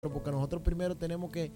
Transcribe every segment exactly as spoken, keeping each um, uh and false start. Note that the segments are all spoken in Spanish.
porque nosotros primero tenemos que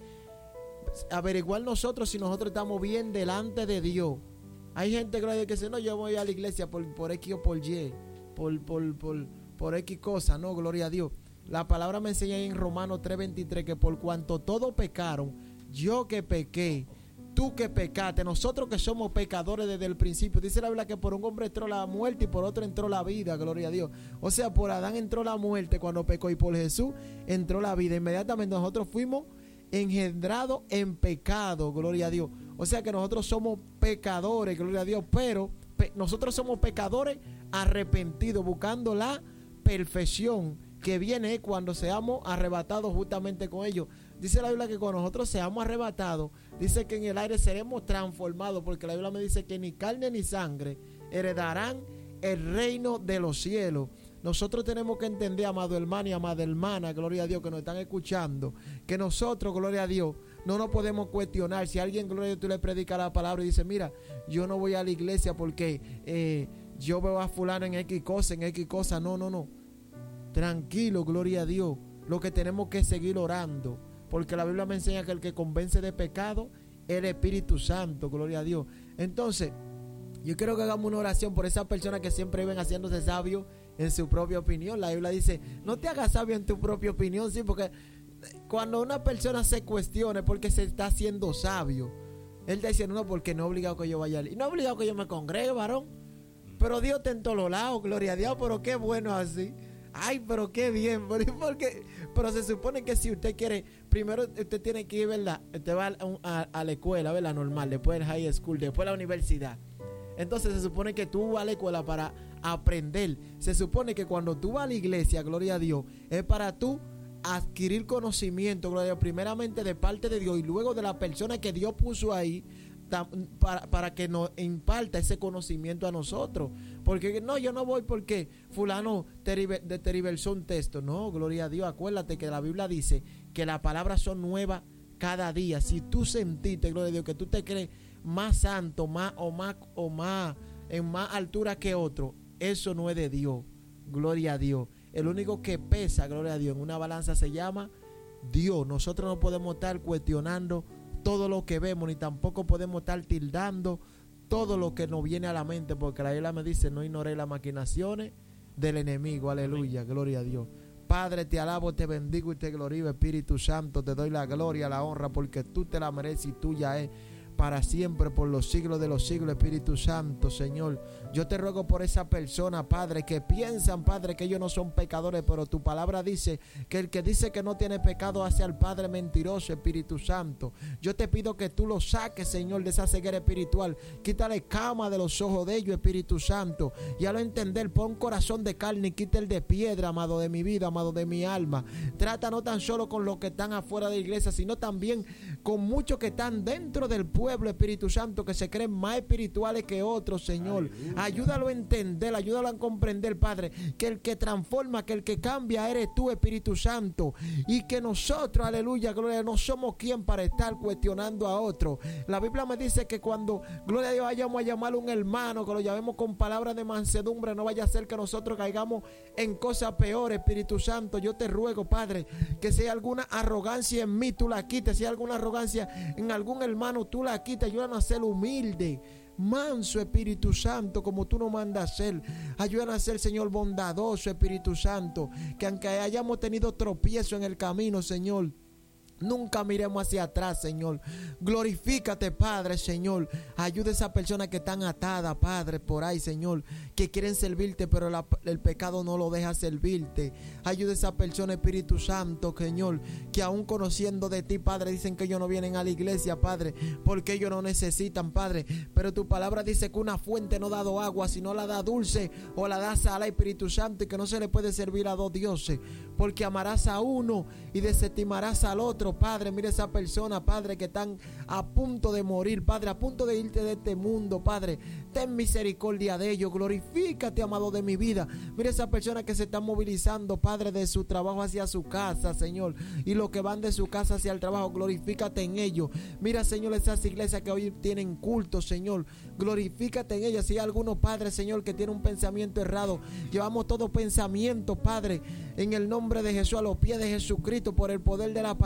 averiguar nosotros si nosotros estamos bien delante de Dios. Hay gente que dice, no, yo voy a la iglesia por, por X o por Y, por, por, por, por X cosa, no, gloria a Dios. La palabra me enseña en Romanos tres veintitrés que por cuanto todos pecaron, yo que pequé, tú que pecaste, nosotros que somos pecadores desde el principio. Dice la Biblia que por un hombre entró la muerte y por otro entró la vida, gloria a Dios. O sea, por Adán entró la muerte cuando pecó y por Jesús entró la vida. Inmediatamente nosotros fuimos engendrados en pecado, gloria a Dios. O sea que nosotros somos pecadores, gloria a Dios, pero pe- nosotros somos pecadores arrepentidos, buscando la perfección que viene cuando seamos arrebatados justamente con ellos. Dice la Biblia que cuando nosotros seamos arrebatados, dice que en el aire seremos transformados, porque la Biblia me dice que ni carne ni sangre heredarán el reino de los cielos. Nosotros tenemos que entender, amado hermano y amada hermana, gloria a Dios, que nos están escuchando, que nosotros, gloria a Dios, no nos podemos cuestionar. Si alguien, gloria a Dios, tú le predicas la palabra y dice, mira, yo no voy a la iglesia porque eh, yo veo a fulano en X cosa, en X cosa. No, no, no. Tranquilo, gloria a Dios. Lo que tenemos que seguir orando, porque la Biblia me enseña que el que convence de pecado es el Espíritu Santo, gloria a Dios. Entonces, yo quiero que hagamos una oración por esas personas que siempre viven haciéndose sabios en su propia opinión. La Biblia dice, no te hagas sabio en tu propia opinión, sí, porque cuando una persona se cuestiona es porque se está haciendo sabio. Él está diciendo, no, porque no es obligado que yo vaya y no es obligado que yo me congregue, varón. Pero Dios está en todos lados, gloria a Dios, pero qué bueno así. Ay, pero qué bien, porque, pero se supone que si usted quiere, primero usted tiene que ir, ¿verdad? Usted va a, a, a la escuela, ¿verdad? Normal, después el high school, después la universidad. Entonces se supone que tú vas a la escuela para aprender. Se supone que cuando tú vas a la iglesia, gloria a Dios, es para tú adquirir conocimiento, gloria a Dios, primeramente de parte de Dios y luego de la persona que Dios puso ahí, Para, para que nos imparta ese conocimiento a nosotros. Porque no, yo no voy porque fulano te tergiversó un texto. No, gloria a Dios, acuérdate que la Biblia dice que las palabras son nuevas cada día. Si tú sentiste, gloria a Dios, que tú te crees más santo, más o más o más en más altura que otro, eso no es de Dios. Gloria a Dios. El único que pesa, gloria a Dios, en una balanza se llama Dios. Nosotros no podemos estar cuestionando todo lo que vemos, ni tampoco podemos estar tildando todo lo que nos viene a la mente, porque la Biblia me dice, no ignoréis las maquinaciones del enemigo. Aleluya, gloria a Dios. Padre, te alabo, te bendigo y te glorifico, Espíritu Santo, te doy la gloria, la honra, porque tú te la mereces y tuya es para siempre, por los siglos de los siglos, Espíritu Santo, Señor. Yo te ruego por esa persona, Padre, que piensan, Padre, que ellos no son pecadores, pero tu palabra dice que el que dice que no tiene pecado hace al Padre mentiroso, Espíritu Santo. Yo te pido que tú lo saques, Señor, de esa ceguera espiritual. Quítale cama de los ojos de ellos, Espíritu Santo, y a lo entender, pon corazón de carne y quita el de piedra, amado de mi vida, amado de mi alma. Trata no tan solo con los que están afuera de la iglesia, sino también con muchos que están dentro del pueblo, Espíritu Santo, que se creen más espirituales que otros, Señor. Aleluya. Ayúdalo a entender, ayúdalo a comprender, Padre, que el que transforma, que el que cambia eres tú, Espíritu Santo, y que nosotros, aleluya, gloria, no somos quien para estar cuestionando a otro. La Biblia me dice que cuando, gloria a Dios, vayamos a llamar a un hermano, que lo llamemos con palabras de mansedumbre, no vaya a ser que nosotros caigamos en cosas peores, Espíritu Santo. Yo te ruego, Padre, que si hay alguna arrogancia en mí, tú la quites. Si hay alguna arrogancia en algún hermano, tú la aquí te ayudan a ser humilde, manso, Espíritu Santo, como tú nos mandas a ser. Ayúdanos a ser, Señor, bondadoso, Espíritu Santo, que aunque hayamos tenido tropiezo en el camino, Señor, nunca miremos hacia atrás, Señor. Glorifícate, Padre, Señor. Ayuda a esas personas que están atadas, Padre, por ahí, Señor, que quieren servirte, pero la, el pecado no lo deja servirte. Ayuda a esas personas, Espíritu Santo, Señor, que aún conociendo de ti, Padre, dicen que ellos no vienen a la iglesia, Padre, porque ellos no necesitan, Padre. Pero tu palabra dice que una fuente no da agua, sino la da dulce o la da sal, Espíritu Santo, y que no se le puede servir a dos dioses, porque amarás a uno y desestimarás al otro. Padre, mira esa persona, Padre, que están a punto de morir, Padre, a punto de irte de este mundo, Padre. Ten misericordia de ellos, glorifícate, amado de mi vida. Mira esa persona que se está movilizando, Padre, de su trabajo hacia su casa, Señor, y los que van de su casa hacia el trabajo, glorifícate en ellos. Mira, Señor, esas iglesias que hoy tienen culto, Señor, glorifícate en ellas. Si hay algunos, Padre, Señor, que tiene un pensamiento errado, llevamos todo pensamiento, Padre, en el nombre de Jesús, a los pies de Jesucristo, por el poder de la palabra.